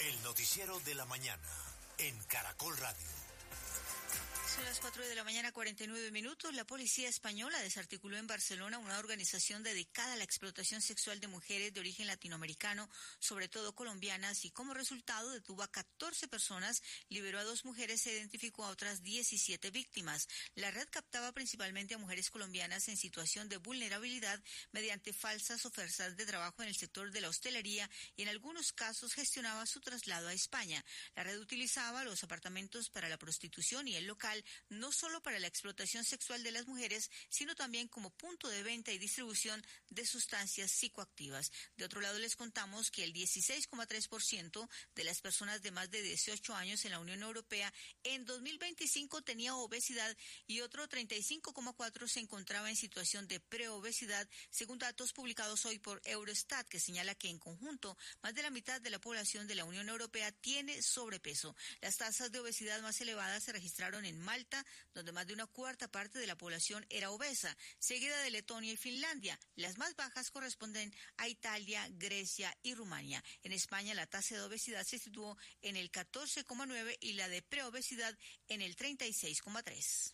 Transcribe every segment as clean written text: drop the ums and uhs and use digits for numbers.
El noticiero de la mañana en Caracol Radio. Son las 4:49 a.m. La policía española desarticuló en Barcelona una organización dedicada a la explotación sexual de mujeres de origen latinoamericano, sobre todo colombianas, y como resultado detuvo a 14 personas, liberó a 2 mujeres e identificó a otras 17 víctimas. La red captaba principalmente a mujeres colombianas en situación de vulnerabilidad mediante falsas ofertas de trabajo en el sector de la hostelería y en algunos casos gestionaba su traslado a España. La red utilizaba los apartamentos para la prostitución y el local no solo para la explotación sexual de las mujeres, sino también como punto de venta y distribución de sustancias psicoactivas. De otro lado, les contamos que el 16,3% de las personas de más de 18 años en la Unión Europea en 2025 tenía obesidad y otro 35,4% se encontraba en situación de preobesidad, según datos publicados hoy por Eurostat, que señala que en conjunto más de la mitad de la población de la Unión Europea tiene sobrepeso. Las tasas de obesidad más elevadas se registraron en Malta, donde más de una cuarta parte de la población era obesa, seguida de Letonia y Finlandia. Las más bajas corresponden a Italia, Grecia y Rumania. En España la tasa de obesidad se situó en el 14,9% y la de preobesidad en el 36,3%.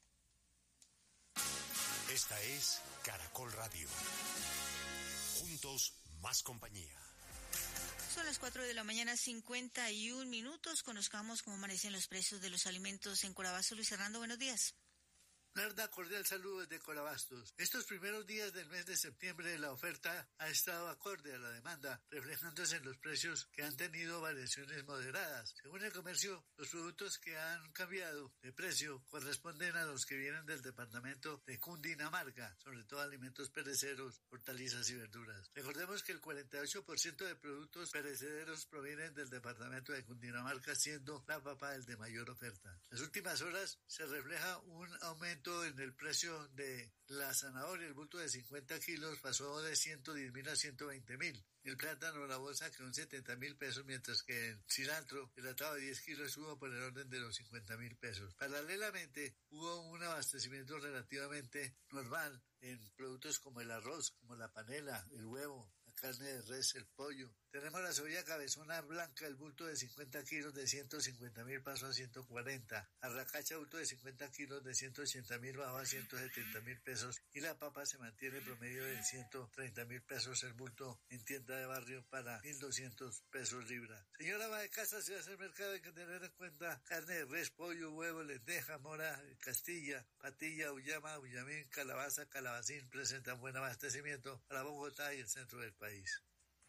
Esta es Caracol Radio. Juntos, más compañía. Son las 4:51 a.m. Conozcamos cómo amanecen los precios de los alimentos en Corabastos. Luis Hernando, buenos días. Narda, cordial saludo desde Corabastos. Estos primeros días del mes de septiembre la oferta ha estado acorde a la demanda, reflejándose en los precios que han tenido variaciones moderadas. Según el comercio, los productos que han cambiado de precio corresponden a los que vienen del departamento de Cundinamarca, sobre todo alimentos perecederos, hortalizas y verduras. Recordemos que el 48% de productos perecederos provienen del departamento de Cundinamarca, siendo la papa el de mayor oferta. En las últimas horas se refleja un aumento en el precio de la zanahoria. El bulto de 50 kilos pasó de 110.000 a 120.000. El plátano, la bolsa, quedó en 70.000 pesos, mientras que el cilantro, el atado de 10 kilos, subió por el orden de los 50.000 pesos. Paralelamente, hubo un abastecimiento relativamente normal en productos como el arroz, como la panela, el huevo, la carne de res, el pollo. Tenemos la cebolla cabezona blanca, el bulto de 50 kilos de 150.000 pasó a 140. Arracacha, bulto de 50 kilos de 180.000 bajó a 170.000 pesos. Y la papa se mantiene en promedio de 130.000 pesos el bulto en tienda de barrio para 1.200 pesos libra. Señora ama de casa, si hace el mercado hay que tener en cuenta carne de res, pollo, huevo, lenteja, mora, castilla, patilla, uyama, uyamín, calabaza, calabacín presentan buen abastecimiento para Bogotá y el centro del país.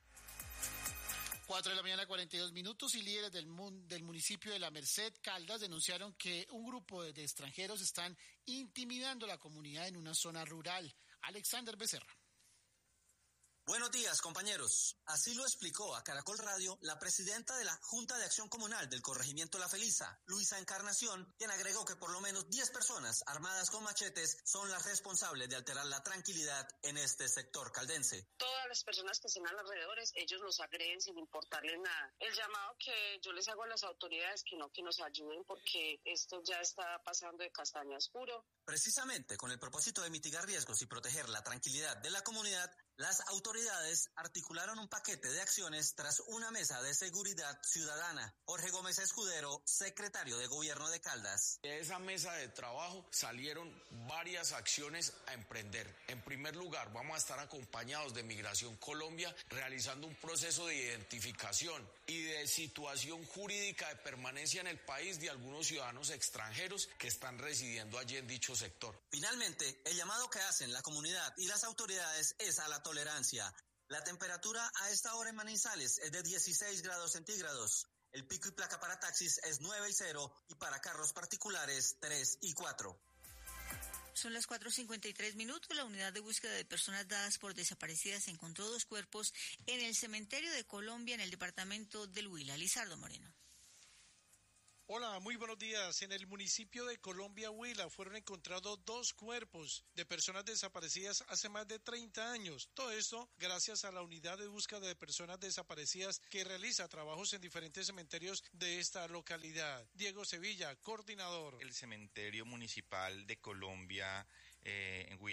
4:42 a.m. y líderes del municipio de La Merced, Caldas, denunciaron que un grupo de extranjeros están intimidando a la comunidad en una zona rural. Alexander Becerra. Buenos días, compañeros. Así lo explicó a Caracol Radio la presidenta de la Junta de Acción Comunal del Corregimiento La Felisa, Luisa Encarnación, quien agregó que por lo menos 10 personas armadas con machetes son las responsables de alterar la tranquilidad en este sector caldense. Todas las personas que estén alrededores, ellos nos agreden sin importarles nada. El llamado que yo les hago a las autoridades que nos ayuden, porque esto ya está pasando de castaño a oscuro. Precisamente con el propósito de mitigar riesgos y proteger la tranquilidad de la comunidad, las autoridades articularon un paquete de acciones tras una mesa de seguridad ciudadana. Jorge Gómez Escudero, secretario de Gobierno de Caldas. De esa mesa de trabajo salieron varias acciones a emprender. En primer lugar, vamos a estar acompañados de Migración Colombia realizando un proceso de identificación y de situación jurídica de permanencia en el país de algunos ciudadanos extranjeros que están residiendo allí en dicho sector. Finalmente, el llamado que hacen la comunidad y las autoridades es a la tolerancia. La temperatura a esta hora en Manizales es de 16 grados centígrados. El pico y placa para taxis es 9 y 0 y para carros particulares 3 y 4. Son las 4:53 a.m. La unidad de búsqueda de personas dadas por desaparecidas encontró 2 cuerpos en el cementerio de Colombia en el departamento del Huila. Lizardo Moreno. Hola, muy buenos días. En el municipio de Colombia, Huila, fueron encontrados 2 cuerpos de personas desaparecidas hace más de 30 años. Todo esto gracias a la unidad de búsqueda de personas desaparecidas que realiza trabajos en diferentes cementerios de esta localidad. Diego Sevilla, coordinador. El cementerio municipal de Colombia en Huila.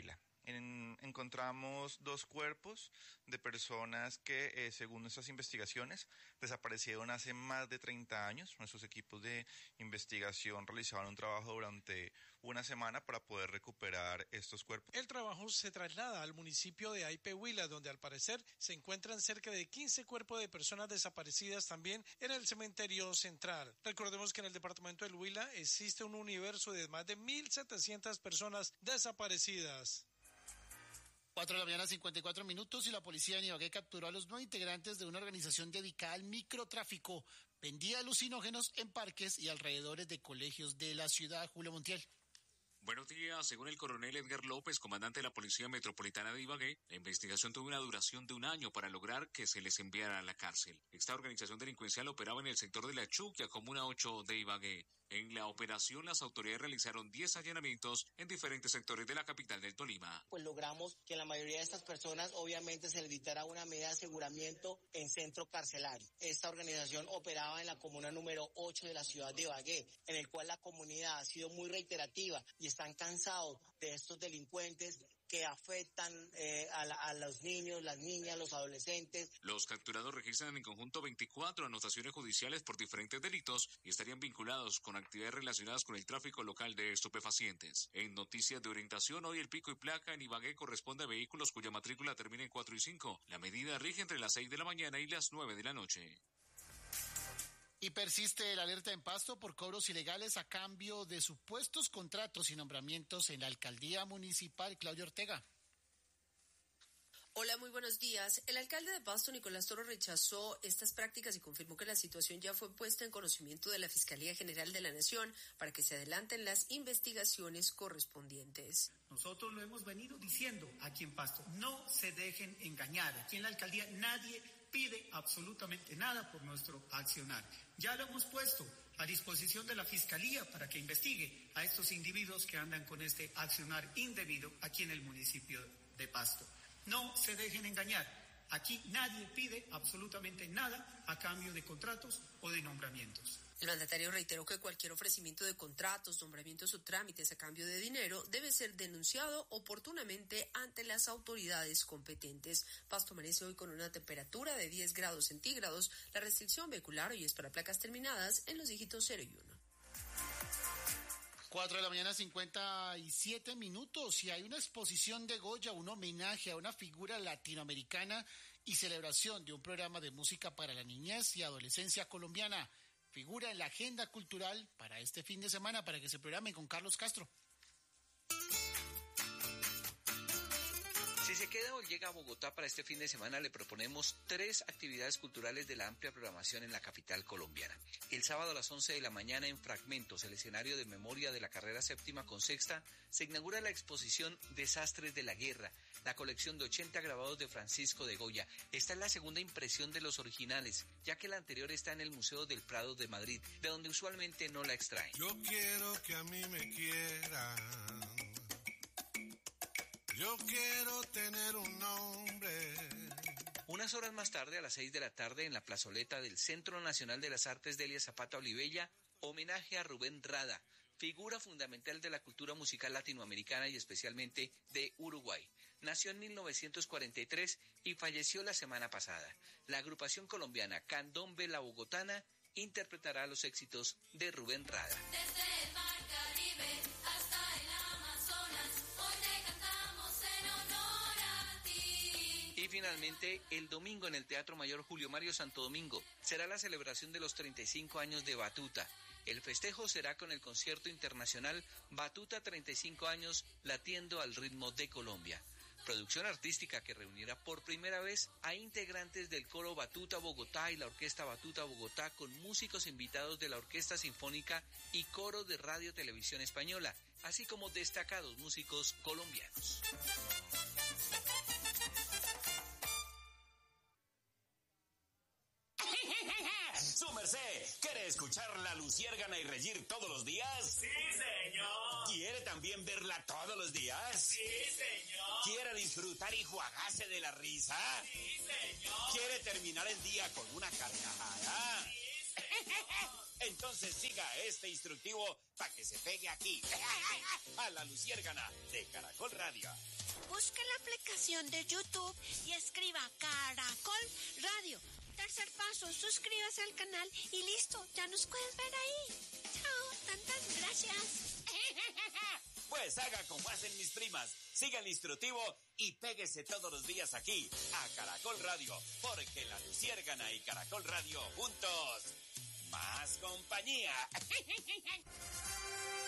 encontramos 2 cuerpos de personas que, según nuestras investigaciones, desaparecieron hace más de 30 años. Nuestros equipos de investigación realizaban un trabajo durante una semana para poder recuperar estos cuerpos. El trabajo se traslada al municipio de Aipe Huila, donde al parecer se encuentran cerca de 15 cuerpos de personas desaparecidas también en el cementerio central. Recordemos que en el departamento del Huila existe un universo de más de 1.700 personas desaparecidas. 4 de la mañana, 54 minutos, y la policía de Ibagué capturó a los 9 integrantes de una organización dedicada al microtráfico. Vendía alucinógenos en parques y alrededores de colegios de la ciudad. Julio Montiel. Buenos días. Según el coronel Edgar López, comandante de la Policía Metropolitana de Ibagué, la investigación tuvo una duración de 1 año para lograr que se les enviara a la cárcel. Esta organización delincuencial operaba en el sector de La Chuquia, comuna 8 de Ibagué. En la operación, las autoridades realizaron 10 allanamientos en diferentes sectores de la capital del Tolima. Pues logramos que la mayoría de estas personas obviamente se les dictara una medida de aseguramiento en centro carcelario. Esta organización operaba en la comuna número 8 de la ciudad de Ibagué, en el cual la comunidad ha sido muy reiterativa y están cansados de estos delincuentes que afectan a los niños, las niñas, los adolescentes. Los capturados registran en conjunto 24 anotaciones judiciales por diferentes delitos y estarían vinculados con actividades relacionadas con el tráfico local de estupefacientes. En noticias de orientación, hoy el pico y placa en Ibagué corresponde a vehículos cuya matrícula termina en 4 y 5. La medida rige entre las 6 de la mañana y las 9 de la noche. Y persiste el alerta en Pasto por cobros ilegales a cambio de supuestos contratos y nombramientos en la alcaldía municipal. Claudia Ortega. Hola, muy buenos días. El alcalde de Pasto, Nicolás Toro, rechazó estas prácticas y confirmó que la situación ya fue puesta en conocimiento de la Fiscalía General de la Nación para que se adelanten las investigaciones correspondientes. Nosotros lo hemos venido diciendo aquí en Pasto, no se dejen engañar. Aquí en la alcaldía nadie pide absolutamente nada por nuestro accionar. Ya lo hemos puesto a disposición de la Fiscalía para que investigue a estos individuos que andan con este accionar indebido aquí en el municipio de Pasto. No se dejen engañar. Aquí nadie pide absolutamente nada a cambio de contratos o de nombramientos. El mandatario reiteró que cualquier ofrecimiento de contratos, nombramientos o trámites a cambio de dinero debe ser denunciado oportunamente ante las autoridades competentes. Pasto amanece hoy con una temperatura de 10 grados centígrados. La restricción vehicular hoy es para placas terminadas en los dígitos 0 y 1. 4 de la mañana, 57 minutos, y hay una exposición de Goya, un homenaje a una figura latinoamericana y celebración de un programa de música para la niñez y adolescencia colombiana. Figura en la agenda cultural para este fin de semana, para que se programen con Carlos Castro. Si se queda o llega a Bogotá para este fin de semana, le proponemos 3 actividades culturales de la amplia programación en la capital colombiana. El sábado a las 11 de la mañana, en Fragmentos, el escenario de memoria de la carrera séptima con sexta, se inaugura la exposición Desastres de la Guerra, la colección de 80 grabados de Francisco de Goya. Esta es la segunda impresión de los originales, ya que la anterior está en el Museo del Prado de Madrid, de donde usualmente no la extraen. Yo quiero que a mí me quieran. Yo quiero tener un nombre. Unas horas más tarde, a las 6 de la tarde, en la plazoleta del Centro Nacional de las Artes Delia Zapata Olivella, homenaje a Rubén Rada, figura fundamental de la cultura musical latinoamericana y especialmente de Uruguay. Nació en 1943 y falleció la semana pasada. La agrupación colombiana Candombe La Bogotana interpretará los éxitos de Rubén Rada. Desde el mar Caribe hasta el Amazonas, hoy te cantamos en honor a ti. Y finalmente, el domingo en el Teatro Mayor Julio Mario Santo Domingo será la celebración de los 35 años de Batuta. El festejo será con el concierto internacional Batuta 35 años latiendo al ritmo de Colombia. Producción artística que reunirá por primera vez a integrantes del coro Batuta Bogotá y la Orquesta Batuta Bogotá con músicos invitados de la Orquesta Sinfónica y coro de Radio Televisión Española, así como destacados músicos colombianos. ¡Su merced! ¿Quiere escuchar La Luciérgana y reír todos los días? ¡Sí, señor! ¿Quiere también verla todos los días? ¡Sí, señor! ¿Quiere disfrutar y juagarse de la risa? ¡Sí, señor! ¿Quiere terminar el día con una carcajada? ¡Sí, señor! Entonces siga este instructivo para que se pegue aquí, a La Luciérgana de Caracol Radio. Busque la aplicación de YouTube y escriba Caracol Radio. Tercer paso, suscríbase al canal y listo, ya nos puedes ver ahí. Chao, tantas gracias. Pues haga como hacen mis primas, siga el instructivo y péguese todos los días aquí a Caracol Radio, porque La Luciérgana y Caracol Radio juntos, más compañía.